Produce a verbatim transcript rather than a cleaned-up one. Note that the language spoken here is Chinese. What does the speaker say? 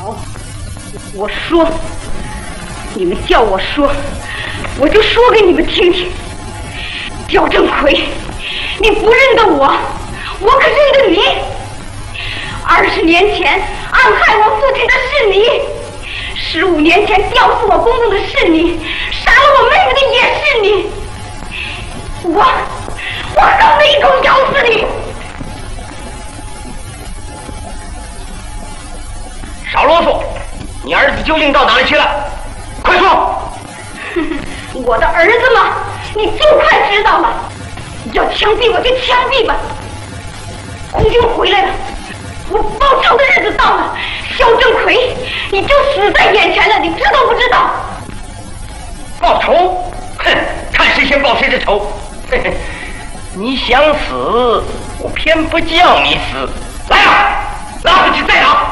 好，我说，你们叫我说，我就说给你们听听。焦正奎，你不认得我，我可认得你。二十年前暗害我父亲的是你，十五年前吊死我公公的是你，杀了我妹妹的也是你。我，我恨得一口咬死你！ 少啰嗦，你儿子究竟到哪里去了？快说！ 我的儿子吗？你就快知道了。要枪毙我就枪毙吧。红军回来了，我报仇的日子到了。肖正奎，你就死在眼前了，你知道不知道？ 报仇？哼，看谁先报谁的仇。嘿嘿，你想死，我偏不叫你死。来啊，拉回去再打。